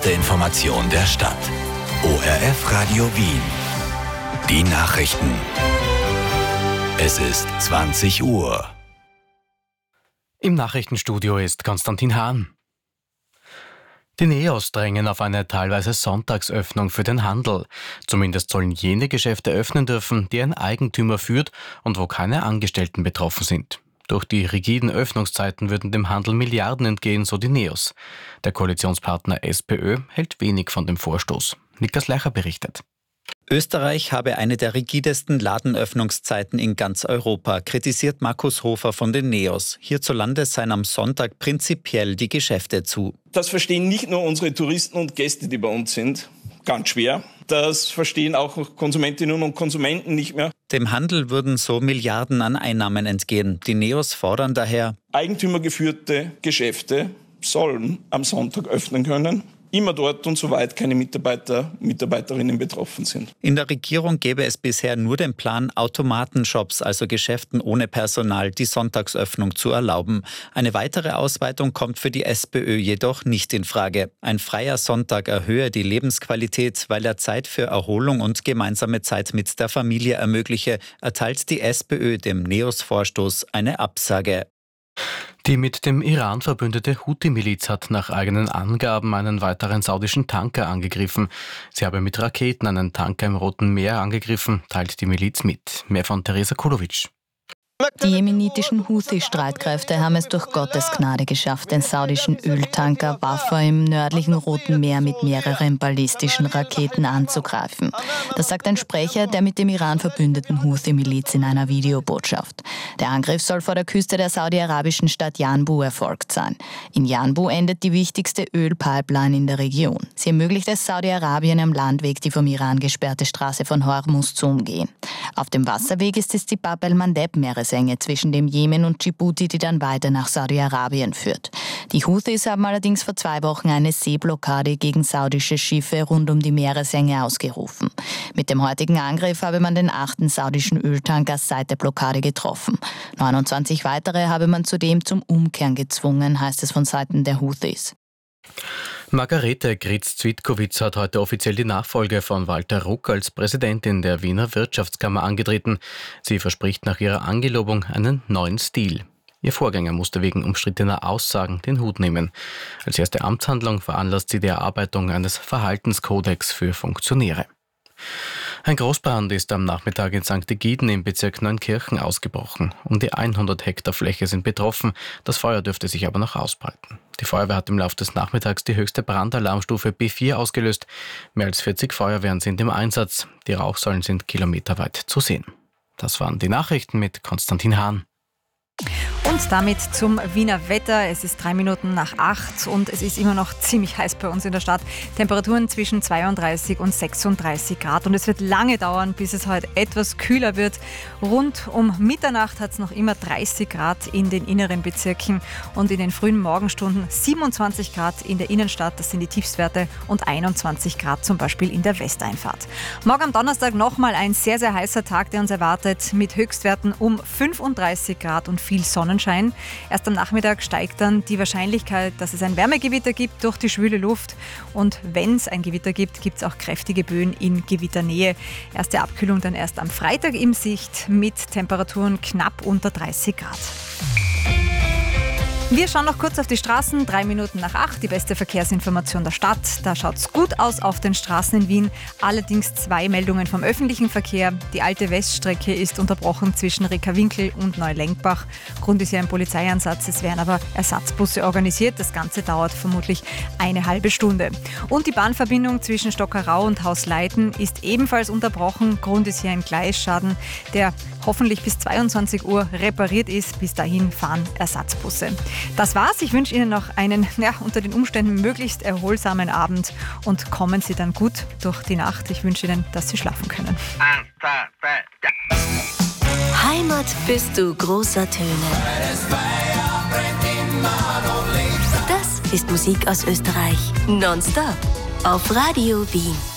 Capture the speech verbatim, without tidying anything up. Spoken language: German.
erste Information der Stadt. O R F Radio Wien. Die Nachrichten. Es ist zwanzig Uhr. Im Nachrichtenstudio ist Konstantin Hahn. Die Neos drängen auf eine teilweise Sonntagsöffnung für den Handel. Zumindest sollen jene Geschäfte öffnen dürfen, die ein Eigentümer führt und wo keine Angestellten betroffen sind. Durch die rigiden Öffnungszeiten würden dem Handel Milliarden entgehen, so die Neos. Der Koalitionspartner SPÖ hält wenig von dem Vorstoß. Niklas Leicher berichtet. Österreich habe eine der rigidesten Ladenöffnungszeiten in ganz Europa, kritisiert Markus Hofer von den Neos. Hierzulande seien am Sonntag prinzipiell die Geschäfte zu. Das verstehen nicht nur unsere Touristen und Gäste, die bei uns sind, ganz schwer. Das verstehen auch Konsumentinnen und Konsumenten nicht mehr. Dem Handel würden so Milliarden an Einnahmen entgehen. Die Neos fordern daher: Eigentümergeführte Geschäfte sollen am Sonntag öffnen können. Immer dort und soweit keine Mitarbeiter, Mitarbeiterinnen betroffen sind. In der Regierung gäbe es bisher nur den Plan, Automatenshops, also Geschäften ohne Personal, die Sonntagsöffnung zu erlauben. Eine weitere Ausweitung kommt für die SPÖ jedoch nicht in Frage. Ein freier Sonntag erhöhe die Lebensqualität, weil er Zeit für Erholung und gemeinsame Zeit mit der Familie ermögliche, erteilt die SPÖ dem Neos-Vorstoß eine Absage. Die mit dem Iran verbündete Houthi-Miliz hat nach eigenen Angaben einen weiteren saudischen Tanker angegriffen. Sie habe mit Raketen einen Tanker im Roten Meer angegriffen, teilt die Miliz mit. Mehr von Theresa Kulowitsch. Die jemenitischen Houthi-Streitkräfte haben es durch Gottes Gnade geschafft, den saudischen Öltanker Wafa im nördlichen Roten Meer mit mehreren ballistischen Raketen anzugreifen. Das sagt ein Sprecher der mit dem Iran verbündeten Houthi-Miliz in einer Videobotschaft. Der Angriff soll vor der Küste der saudi-arabischen Stadt Yanbu erfolgt sein. In Yanbu endet die wichtigste Ölpipeline in der Region. Sie ermöglicht es Saudi-Arabien am Landweg, die vom Iran gesperrte Straße von Hormuz zu umgehen. Auf dem Wasserweg ist es die Bab el-Mandeb-Meeresenge zwischen dem Jemen und Djibouti, die dann weiter nach Saudi-Arabien führt. Die Houthis haben allerdings vor zwei Wochen eine Seeblockade gegen saudische Schiffe rund um die Meeresenge ausgerufen. Mit dem heutigen Angriff habe man den achten saudischen Öltanker seit der Blockade getroffen. neunundzwanzig weitere habe man zudem zum Umkehren gezwungen, heißt es von Seiten der Houthis. Margarete Gritz-Cvitkowitz hat heute offiziell die Nachfolge von Walter Ruck als Präsidentin der Wiener Wirtschaftskammer angetreten. Sie verspricht nach ihrer Angelobung einen neuen Stil. Ihr Vorgänger musste wegen umstrittener Aussagen den Hut nehmen. Als erste Amtshandlung veranlasst sie die Erarbeitung eines Verhaltenskodex für Funktionäre. Ein Großbrand ist am Nachmittag in Sankt Egiden im Bezirk Neunkirchen ausgebrochen. Um die hundert Hektar Fläche sind betroffen, das Feuer dürfte sich aber noch ausbreiten. Die Feuerwehr hat im Laufe des Nachmittags die höchste Brandalarmstufe B vier ausgelöst. Mehr als vierzig Feuerwehren sind im Einsatz. Die Rauchsäulen sind kilometerweit zu sehen. Das waren die Nachrichten mit Konstantin Hahn. Und damit zum Wiener Wetter. Es ist drei Minuten nach acht und es ist immer noch ziemlich heiß bei uns in der Stadt. Temperaturen zwischen zweiunddreißig und sechsunddreißig Grad. Und es wird lange dauern, bis es heute etwas kühler wird. Rund um Mitternacht hat es noch immer dreißig Grad in den inneren Bezirken und in den frühen Morgenstunden siebenundzwanzig Grad in der Innenstadt. Das sind die Tiefstwerte und einundzwanzig Grad zum Beispiel in der Westeinfahrt. Morgen am Donnerstag nochmal ein sehr, sehr heißer Tag, der uns erwartet, mit Höchstwerten um fünfunddreißig Grad und viel Sonnenschein. Erst am Nachmittag steigt dann die Wahrscheinlichkeit, dass es ein Wärmegewitter gibt durch die schwüle Luft. Und wenn es ein Gewitter gibt, gibt es auch kräftige Böen in Gewitternähe. Erste Abkühlung dann erst am Freitag in Sicht mit Temperaturen knapp unter dreißig Grad. Wir schauen noch kurz auf die Straßen. Drei Minuten nach acht, die beste Verkehrsinformation der Stadt. Da schaut es gut aus auf den Straßen in Wien. Allerdings zwei Meldungen vom öffentlichen Verkehr. Die alte Weststrecke ist unterbrochen zwischen Rickerwinkel und Neulenkbach. Grund ist ja ein Polizeieinsatz. Es werden aber Ersatzbusse organisiert. Das Ganze dauert vermutlich eine halbe Stunde. Und die Bahnverbindung zwischen Stockerau und Hausleiten ist ebenfalls unterbrochen. Grund ist hier ein Gleisschaden, der hoffentlich bis zweiundzwanzig Uhr repariert ist. Bis dahin fahren Ersatzbusse. Das war's. Ich wünsche Ihnen noch einen, ja, unter den Umständen möglichst erholsamen Abend und kommen Sie dann gut durch die Nacht. Ich wünsche Ihnen, dass Sie schlafen können. Heimat bist du großer Töne. Das ist Musik aus Österreich. Nonstop auf Radio Wien.